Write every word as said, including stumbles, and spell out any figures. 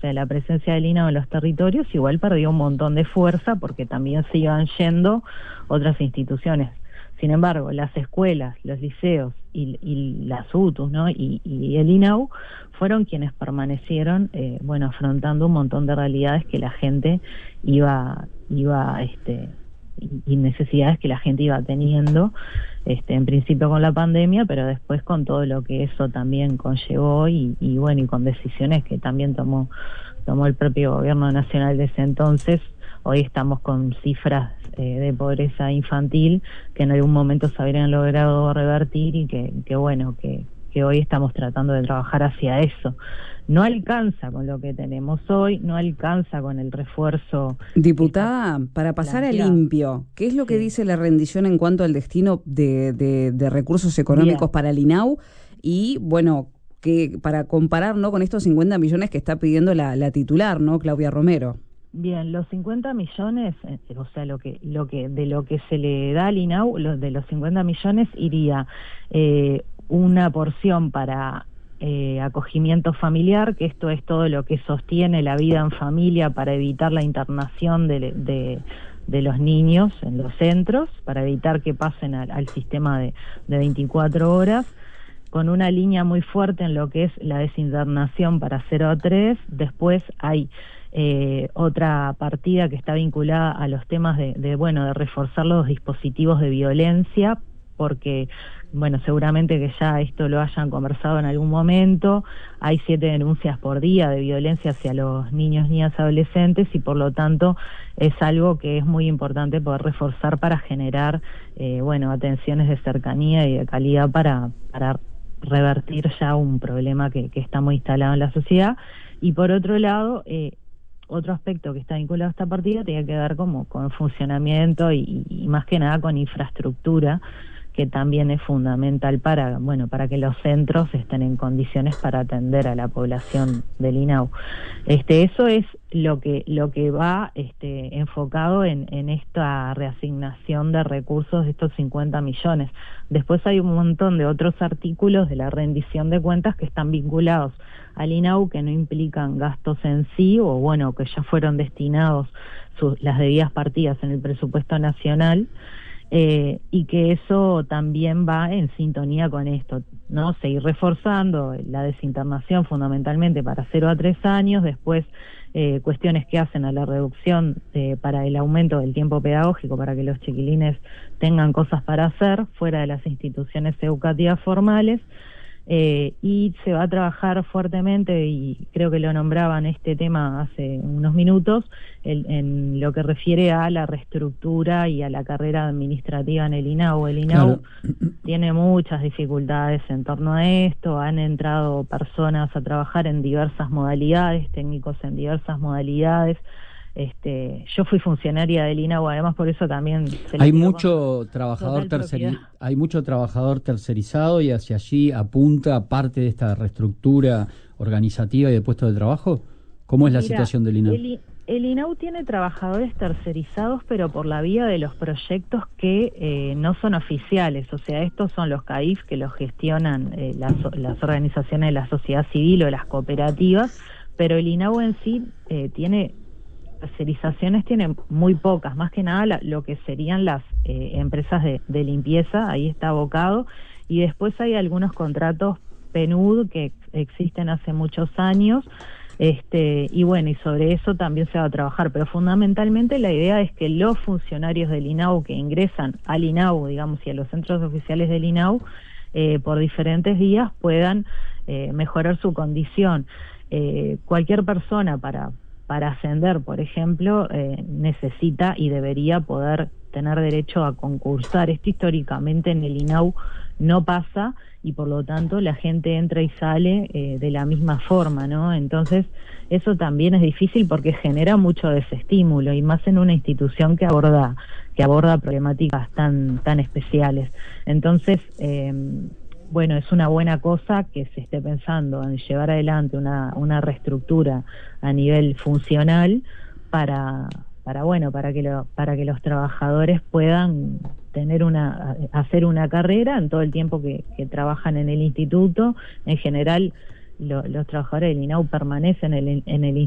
sea, la presencia del INAU en los territorios igual perdió un montón de fuerza porque también se iban yendo otras instituciones. Sin embargo, las escuelas, los liceos y, y las U T Us, ¿no? y, y el INAU fueron quienes permanecieron, eh, bueno, afrontando un montón de realidades que la gente iba, iba, este, y necesidades que la gente iba teniendo, este, en principio con la pandemia, pero después con todo lo que eso también conllevó y, y bueno, y con decisiones que también tomó, tomó el propio gobierno nacional de ese entonces. Hoy estamos con cifras eh, de pobreza infantil que en algún momento se habrían logrado revertir y que, que bueno, que, que hoy estamos tratando de trabajar hacia eso. No alcanza con lo que tenemos hoy, no alcanza con el refuerzo. Diputada, para pasar a limpio, ¿qué es lo que sí. dice la rendición en cuanto al destino de, de, de recursos económicos Bien. para el INAU? Y bueno, que para comparar, ¿no?, con estos cincuenta millones que está pidiendo la, la titular, ¿no?, Claudia Romero. Bien, los cincuenta millones, eh, o sea, lo que, lo que, de lo que se le da al INAU, lo, de los cincuenta millones iría eh, una porción para eh, acogimiento familiar, que esto es todo lo que sostiene la vida en familia para evitar la internación de, de, de los niños en los centros, para evitar que pasen al, al sistema de, de veinticuatro horas, con una línea muy fuerte en lo que es la desinternación para cero a tres. Después hay Eh, otra partida que está vinculada a los temas de, de, bueno, de reforzar los dispositivos de violencia, porque, bueno, seguramente que ya esto lo hayan conversado en algún momento, hay siete denuncias por día de violencia hacia los niños, niñas, adolescentes, y por lo tanto es algo que es muy importante poder reforzar para generar, eh, bueno, atenciones de cercanía y de calidad para, para revertir ya un problema que, que está muy instalado en la sociedad. Y por otro lado, eh, otro aspecto que está vinculado a esta partida tiene que ver como con funcionamiento y, y más que nada con infraestructura, que también es fundamental para, bueno, para que los centros estén en condiciones para atender a la población del INAU. Este, eso es lo que, lo que va este, enfocado en, en esta reasignación de recursos de estos cincuenta millones. Después hay un montón de otros artículos de la rendición de cuentas que están vinculados al INAU, que no implican gastos en sí, o bueno, que ya fueron destinados sus, las debidas partidas en el presupuesto nacional, eh, y que eso también va en sintonía con esto, ¿no? Seguir reforzando la desinternación fundamentalmente para cero a tres años, después eh, cuestiones que hacen a la reducción eh, para el aumento del tiempo pedagógico, para que los chiquilines tengan cosas para hacer fuera de las instituciones educativas formales. Eh, y se va a trabajar fuertemente, y creo que lo nombraban este tema hace unos minutos, el, en lo que refiere a la reestructura y a la carrera administrativa en el INAU. El INAU claro. tiene muchas dificultades en torno a esto, han entrado personas a trabajar en diversas modalidades, técnicos en diversas modalidades. Este, yo fui funcionaria del INAU, además por eso también se hay mucho trabajador terceri hay mucho trabajador tercerizado, y hacia allí apunta parte de esta reestructura organizativa y de puestos de trabajo. ¿Cómo es la Mira, situación del INAU? El, el INAU tiene trabajadores tercerizados, pero por la vía de los proyectos que eh, no son oficiales. O sea, estos son los C A I F que los gestionan eh, las, las organizaciones de la sociedad civil o las cooperativas, pero el INAU en sí eh, tiene tercerizaciones, tienen muy pocas, más que nada la, lo que serían las eh, empresas de, de limpieza, ahí está abocado, y después hay algunos contratos P N U D que existen hace muchos años, este y bueno, y sobre eso también se va a trabajar, pero fundamentalmente la idea es que los funcionarios del INAU que ingresan al INAU, digamos, y a los centros oficiales del INAU, eh, por diferentes vías puedan eh, mejorar su condición. Eh, cualquier persona para Para ascender, por ejemplo, eh, necesita y debería poder tener derecho a concursar. Esto históricamente en el INAU no pasa, y por lo tanto la gente entra y sale eh, de la misma forma, ¿no? Entonces eso también es difícil porque genera mucho desestímulo, y más en una institución que aborda que aborda problemáticas tan tan especiales. Entonces eh, bueno, es una buena cosa que se esté pensando en llevar adelante una, una reestructura a nivel funcional para, para bueno, para que lo, para que los trabajadores puedan tener una, hacer una carrera en todo el tiempo que, que trabajan en el instituto. En general, lo, los trabajadores del INAU permanecen en el, en el